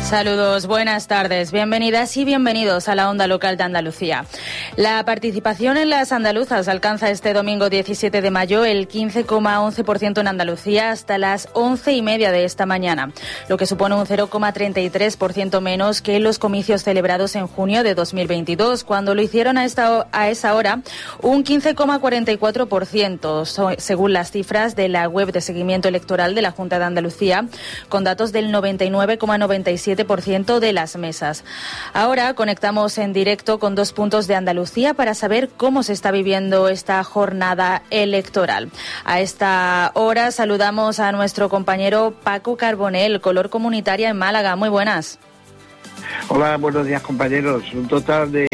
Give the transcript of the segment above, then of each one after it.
Saludos, buenas tardes, bienvenidas y bienvenidos a la Onda Local de Andalucía. La participación en las andaluzas alcanza este domingo 17 de mayo el 15,11% en Andalucía hasta las 11:30 de esta mañana, lo que supone un 0,33% menos que en los comicios celebrados en junio de 2022, cuando lo hicieron a esa hora un 15,44%, según las cifras de la web de seguimiento electoral de la Junta de Andalucía, con datos del 99,97% de las mesas. Ahora conectamos en directo con 2 puntos de Andalucía para saber cómo se está viviendo esta jornada electoral. A esta hora saludamos a nuestro compañero Paco Carbonell, Color Comunitaria en Málaga. Muy buenas. Hola, buenos días compañeros. Un total de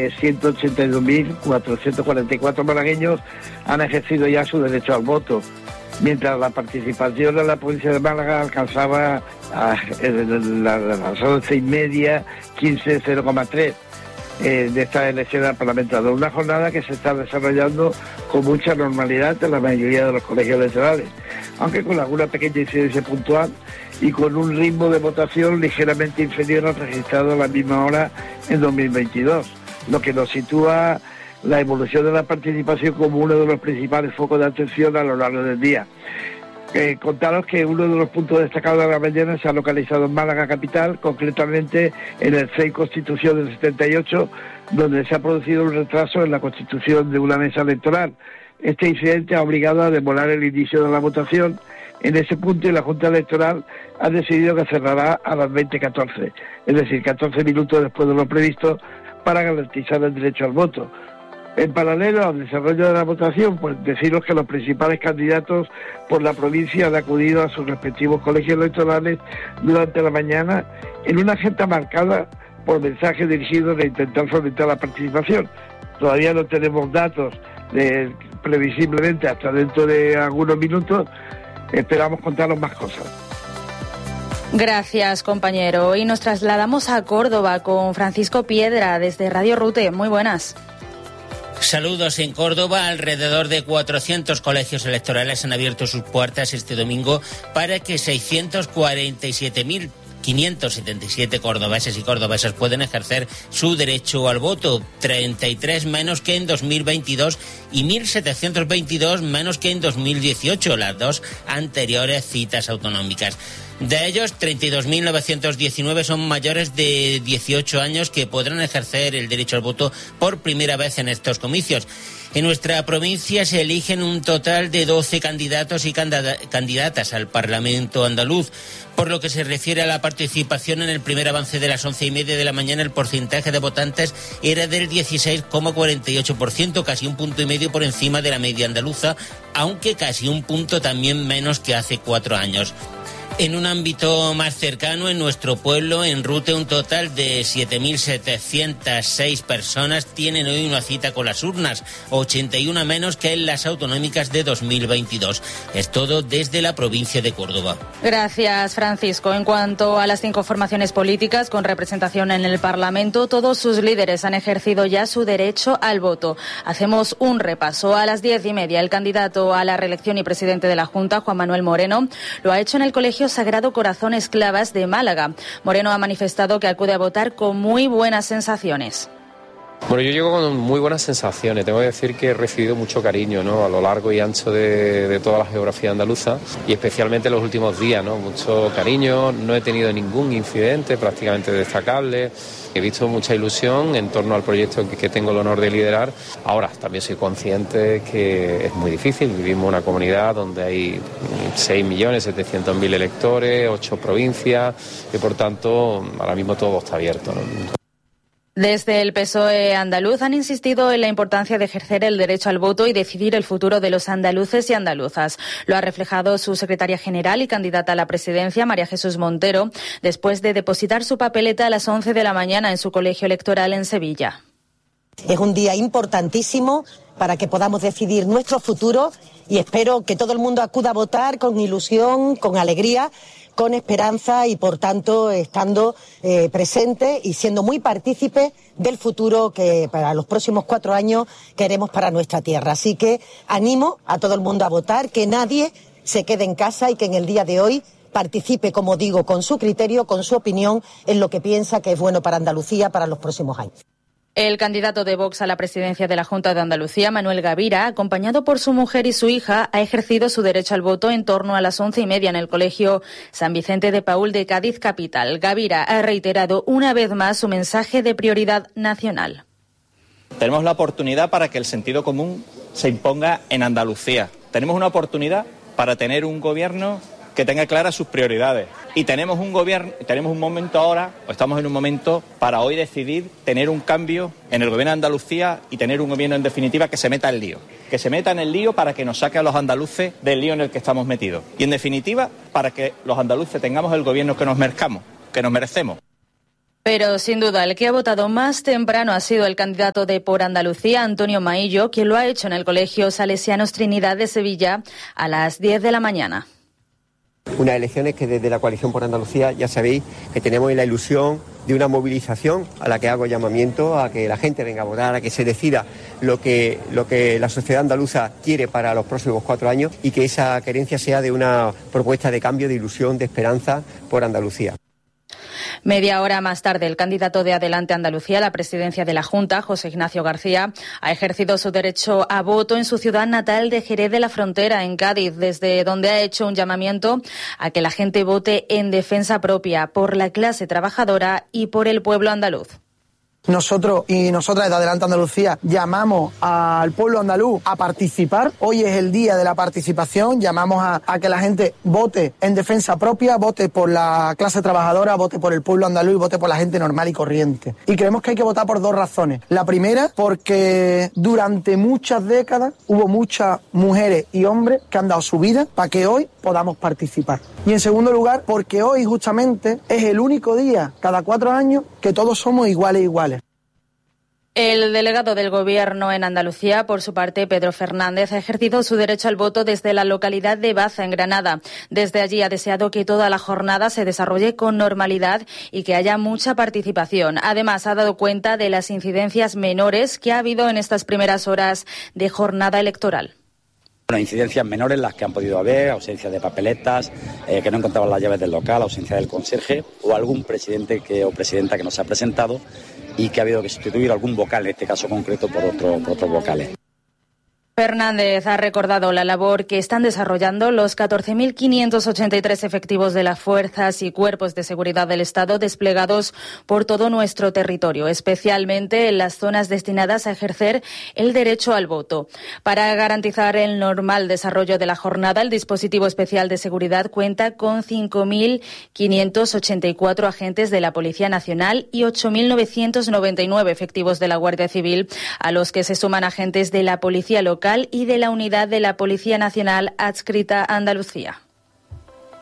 182.444 malagueños han ejercido ya su derecho al voto, mientras la participación en la provincia de Málaga alcanzaba a las 11:30, 0,3 de esta elección al Parlamento. Una jornada que se está desarrollando con mucha normalidad en la mayoría de los colegios electorales, aunque con alguna pequeña incidencia puntual y con un ritmo de votación ligeramente inferior al registrado a la misma hora en 2022, lo que nos sitúa la evolución de la participación como uno de los principales focos de atención a lo largo del día. Contaros que uno de los puntos destacados de la mañana se ha localizado en Málaga capital, concretamente en el CEI Constitución del 78, donde se ha producido un retraso en la constitución de una mesa electoral. Este incidente ha obligado a demorar el inicio de la votación en ese punto, y la Junta Electoral ha decidido que cerrará a las 20:14, es decir, 14 minutos después de lo previsto, para garantizar el derecho al voto. En paralelo al desarrollo de la votación, pues deciros que los principales candidatos por la provincia han acudido a sus respectivos colegios electorales durante la mañana en una agenda marcada por mensajes dirigidos a intentar fomentar la participación. Todavía no tenemos datos, previsiblemente hasta dentro de algunos minutos esperamos contaros más cosas. Gracias, compañero. Hoy nos trasladamos a Córdoba con Francisco Piedra desde Radio Rute. Muy buenas. Saludos. En Córdoba, alrededor de 400 colegios electorales han abierto sus puertas este domingo para que 647.577 cordobeses y cordobesas pueden ejercer su derecho al voto, 33 menos que en 2022 y 1.722 menos que en 2018, las dos anteriores citas autonómicas. De ellos, 32.919 son mayores de 18 años que podrán ejercer el derecho al voto por primera vez en estos comicios. En nuestra provincia se eligen un total de 12 candidatos y candidatas al Parlamento andaluz. Por lo que se refiere a la participación, en el primer avance de las 11:30 de la mañana, el porcentaje de votantes era del 16,48%, casi 1,5 puntos por encima de la media andaluza, aunque casi 1 punto también menos que hace 4 años. En un ámbito más cercano, en nuestro pueblo, en Rute, un total de 7.706 personas tienen hoy una cita con las urnas, 81 menos que en las autonómicas de 2022. Es todo desde la provincia de Córdoba. Gracias, Francisco. En cuanto a las 5 formaciones políticas con representación en el Parlamento, todos sus líderes han ejercido ya su derecho al voto. Hacemos un repaso. A las 10:30, el candidato a la reelección y presidente de la Junta, Juan Manuel Moreno, lo ha hecho en el Colegio Sagrado Corazón Esclavas de Málaga. Moreno ha manifestado que acude a votar con muy buenas sensaciones. Bueno, yo llego con muy buenas sensaciones. Tengo que decir que he recibido mucho cariño, ¿no?, a lo largo y ancho de toda la geografía andaluza, y especialmente en los últimos días, ¿no? Mucho cariño, no he tenido ningún incidente prácticamente destacable. He visto mucha ilusión en torno al proyecto que tengo el honor de liderar. Ahora, también soy consciente que es muy difícil. Vivimos en una comunidad donde hay 6.700.000 electores, 8 provincias, y por tanto, ahora mismo todo está abierto, ¿no? Desde el PSOE andaluz han insistido en la importancia de ejercer el derecho al voto y decidir el futuro de los andaluces y andaluzas. Lo ha reflejado su secretaria general y candidata a la presidencia, María Jesús Montero, después de depositar su papeleta a las 11 de la mañana en su colegio electoral en Sevilla. Es un día importantísimo para que podamos decidir nuestro futuro, y espero que todo el mundo acuda a votar con ilusión, con alegría, con esperanza y, por tanto, estando presente y siendo muy partícipe del futuro que para los próximos 4 años queremos para nuestra tierra. Así que animo a todo el mundo a votar, que nadie se quede en casa y que en el día de hoy participe, como digo, con su criterio, con su opinión, en lo que piensa que es bueno para Andalucía para los próximos años. El candidato de Vox a la presidencia de la Junta de Andalucía, Manuel Gavira, acompañado por su mujer y su hija, ha ejercido su derecho al voto en torno a las 11:30 en el Colegio San Vicente de Paúl de Cádiz capital. Gavira ha reiterado una vez más su mensaje de prioridad nacional. Tenemos la oportunidad para que el sentido común se imponga en Andalucía. Tenemos una oportunidad para tener un gobierno que tenga claras sus prioridades. Y tenemos un momento ahora, o estamos en un momento para hoy decidir tener un cambio en el gobierno de Andalucía y tener un gobierno en definitiva que se meta en el lío. Que se meta en el lío para que nos saque a los andaluces del lío en el que estamos metidos. Y en definitiva, para que los andaluces tengamos el gobierno que nos merecemos. Pero sin duda el que ha votado más temprano ha sido el candidato de Por Andalucía, Antonio Maillo, quien lo ha hecho en el Colegio Salesianos Trinidad de Sevilla a las 10 de la mañana. Unas elecciones que desde la Coalición por Andalucía ya sabéis que tenemos la ilusión de una movilización a la que hago llamamiento a que la gente venga a votar, a que se decida lo que la sociedad andaluza quiere para los próximos 4 años y que esa querencia sea de una propuesta de cambio, de ilusión, de esperanza por Andalucía. Media hora más tarde, el candidato de Adelante Andalucía a la presidencia de la Junta, José Ignacio García, ha ejercido su derecho a voto en su ciudad natal de Jerez de la Frontera, en Cádiz, desde donde ha hecho un llamamiento a que la gente vote en defensa propia por la clase trabajadora y por el pueblo andaluz. Nosotros y nosotras de Adelante Andalucía llamamos al pueblo andaluz a participar. Hoy es el día de la participación. Llamamos a que la gente vote en defensa propia, vote por la clase trabajadora, vote por el pueblo andaluz y vote por la gente normal y corriente. Y creemos que hay que votar por 2 razones. La primera, porque durante muchas décadas hubo muchas mujeres y hombres que han dado su vida para que hoy podamos participar. Y en segundo lugar, porque hoy justamente es el único día cada 4 años que todos somos iguales. El delegado del Gobierno en Andalucía, por su parte, Pedro Fernández, ha ejercido su derecho al voto desde la localidad de Baza, en Granada. Desde allí ha deseado que toda la jornada se desarrolle con normalidad y que haya mucha participación. Además, ha dado cuenta de las incidencias menores que ha habido en estas primeras horas de jornada electoral. Bueno, incidencias menores las que han podido haber, ausencia de papeletas, que no encontraban las llaves del local, ausencia del conserje o algún presidente o presidenta que no se ha presentado y que ha habido que sustituir algún vocal, en este caso concreto, por otros vocales. Fernández ha recordado la labor que están desarrollando los 14.583 efectivos de las fuerzas y cuerpos de seguridad del Estado desplegados por todo nuestro territorio, especialmente en las zonas destinadas a ejercer el derecho al voto. Para garantizar el normal desarrollo de la jornada, el dispositivo especial de seguridad cuenta con 5.584 agentes de la Policía Nacional y 8.999 efectivos de la Guardia Civil, a los que se suman agentes de la Policía Local y de la unidad de la Policía Nacional adscrita a Andalucía.